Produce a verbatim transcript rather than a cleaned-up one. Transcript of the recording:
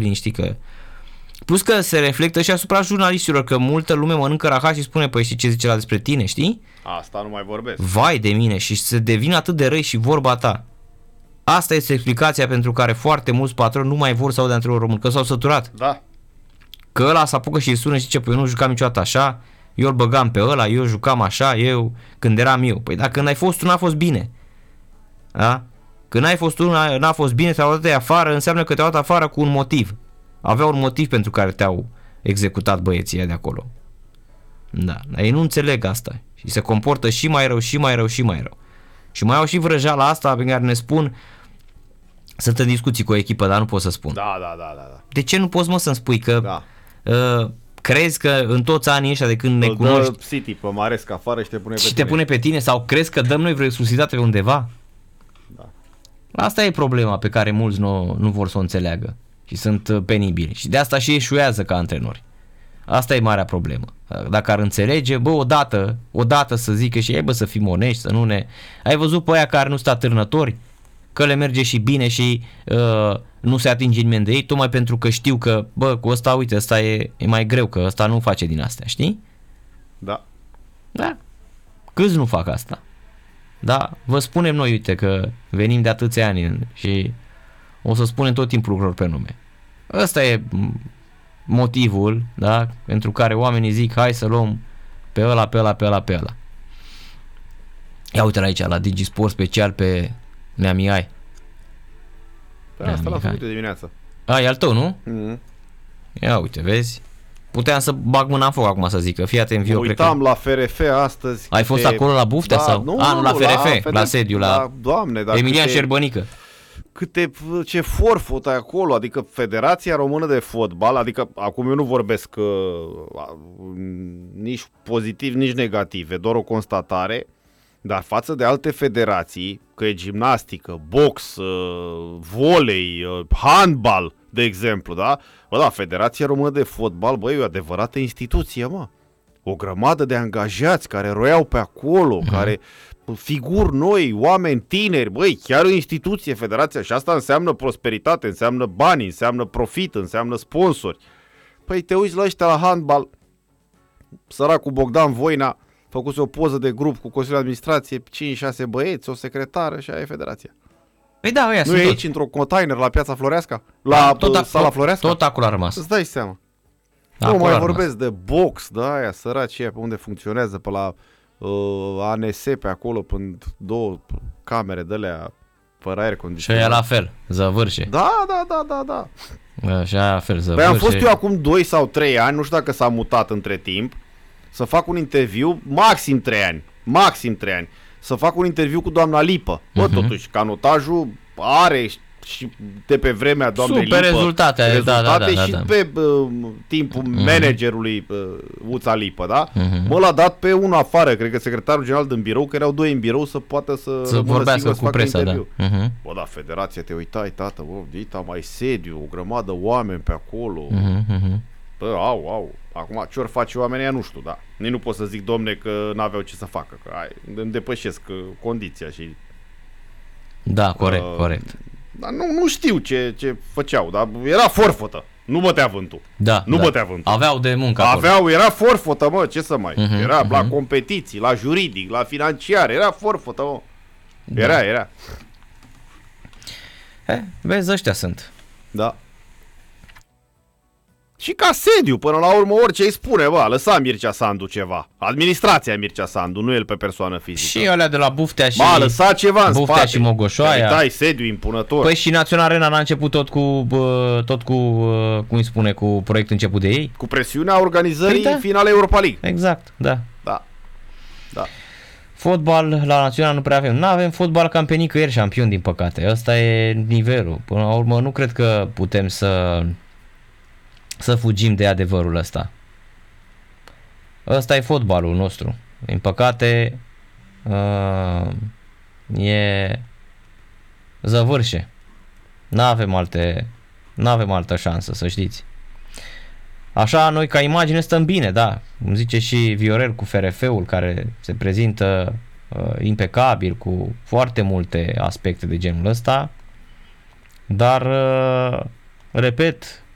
liniștit că... Plus că se reflectă și asupra jurnaliștilor, că multă lume mănâncă rahat și spune, păi știi ce zice la despre tine, știi? Asta nu mai vorbesc. Vai de mine, și se devine atât de răi și vorba ta. Asta este explicația pentru care foarte mulți patroni nu mai vor să audă antrenorul român, că s-au săturat. Da. Că ăla s-a apucă și îi sună și zice, păi eu nu jucam niciodată așa, eu îl băgam pe ăla, eu jucam așa, eu, când eram eu. Păi dacă n-ai fost tu, n-a fost bine. Da? Când n-ai fost tu, n-a, n-a fost bine, te-au dat afară, înseamnă că te-au dat afară cu un motiv. Avea un motiv pentru care te-au executat băieții de acolo. Da, ei nu înțeleg asta și se comportă și mai rău, și mai rău, și mai rău. Și mai au și vrăjeala asta pe care ne spun, sunt în discuții cu o echipă, dar nu pot să spun. Da, da, da, da. De ce nu poți, mă, să-mi spui că Da. uh, crezi că în toți anii ăștia de când ne Îl cunoști dă City pe Maresca afară și te pune pe și tine. te pune pe tine, sau crezi că dăm noi vreo exclusivitate pe undeva? Da. Asta e problema pe care mulți nu, nu vor să o înțeleagă și sunt uh, penibili și de asta și eșuează ca antrenori. Asta e marea problemă. Dacă ar înțelege, bă, odată, odată să zică și ei, bă, să fim onești, să nu ne... Ai văzut pe aia care nu sunt atârnători? Că le merge și bine și uh, nu se atinge nimeni de ei, tocmai pentru că știu că, bă, cu ăsta, uite, ăsta e, e mai greu, că ăsta nu face din astea, știi? Da. Da. Câți nu fac asta? Da, vă spunem noi, uite, că venim de atâția ani și o să spunem tot timpul lucruri pe nume. Ăsta e motivul, da, pentru care oamenii zic, hai să luăm pe ăla, pe ăla, pe ăla, pe ăla. Ia uite aici, la DigiSport special pe Neamihai. Pe asta l-am făcut de dimineață. A, e al tău, nu? Mm-hmm. Ia uite, vezi? Puteam să bag mâna în foc acum să zic, că fii atent, Vio, cred că... Uitam la F R F astăzi. Ai fost acolo la Buftea da, sau? Nu, A, nu, la F R F, la, la sediu, la, la Doamne, dar Emilian câte, Șerbănică. Câte, ce forfot ai acolo, adică Federația Română de Fotbal, adică acum eu nu vorbesc uh, nici pozitiv, nici negativ, e doar o constatare, dar față de alte federații, că e gimnastică, box, uh, volei, uh, handbal, de exemplu, da? Bă, da, Federația Română de Fotbal, băi, e o adevărată instituție, mă. O grămadă de angajați care roiau pe acolo, mm-hmm. care figuri noi, oameni tineri, băi, chiar o instituție, Federația, și asta înseamnă prosperitate, înseamnă bani, înseamnă profit, înseamnă sponsori. Păi te uiți la ăștia la handbal, săracul Bogdan Voina făcuse o poză de grup cu Consiliul de Administrație, cinci șase băieți, o secretară și aia e Federația. Păi da, ăia nu sunt e tot. aici într-o container la Piața Floreasca? La tot, tot, sala tot, Floreasca? Tot acolo a rămas. Îți dai seama. Acolo nu mai a vorbesc de box, da, aia săraci aia pe unde funcționează, pe la uh, A N S pe acolo, până două camere de alea fără aer Și condiționat. aia la fel, zăvârșe. Da, da, da, da, da. Și aia la fel, zăvârșe. Păi am fost eu acum doi sau trei ani, nu știu dacă s-a mutat între timp, să fac un interviu, maxim trei ani, maxim trei ani, să fac un interviu cu doamna Lipă. Bă, uh-huh. Totuși, canotajul are și de pe vremea doamnei Super Lipă rezultate, rezultate da, da, da, și da, da. pe uh, timpul uh-huh. managerului uh, Uța Lipă, da? Uh-huh. Mă l-a dat pe unul afară, cred că secretarul general din birou, că erau doi în birou să poată să, să vorbească cu presa, da. Uh-huh. Bă, da, Federația, te uitai, tată, bă, dita mai sediu, o grămadă oameni pe acolo. Uh-huh, uh-huh. Bă, au, au. Acum, ce ori face oamenii, nu știu, da. Nici nu pot să zic, domne, că n-aveau ce să facă, că ai, îmi depășesc uh, condiția și... Da, corect, uh, corect. Dar nu, nu știu ce, ce făceau, dar era forfotă. Nu bătea vântul. Da, nu da. bătea vântul. Aveau de muncă acolo. Aveau, era forfotă, mă, ce să mai... Uh-huh, era uh-huh. la competiții, la juridic, la financiar, era forfotă, mă. Era, da. era. Eh, vezi, ăștia sunt. Da. Și ca sediu, până la urmă, orice îi spune, bă, lăsa Mircea Sandu ceva. Administrația Mircea Sandu, nu el pe persoană fizică. Și alea de la Buftea și... Ba, lăsa ceva în Buftea spate. și Mogoșoaia. Dai sediu impunător. Păi și Național Arena n-a început tot cu, bă, tot cu, uh, cum îi spune, cu proiectul început de ei? Cu presiunea organizării Păi da. finale Europa League. Exact, da. Da. Da. Fotbal la Național nu prea avem. Nu avem fotbal cam pe nicăieri șampion, din păcate. Ăsta e nivelul. Până la urmă, nu cred că putem să... să fugim de adevărul ăsta. Ăsta e fotbalul nostru. Din păcate, uh, e zăvârșe. N-avem alte, n-avem altă șansă, să știți. Așa, noi ca imagine stăm bine, da. Cum zice și Viorel cu F R F-ul, care se prezintă uh, impecabil, cu foarte multe aspecte de genul ăsta. Dar, uh, repet,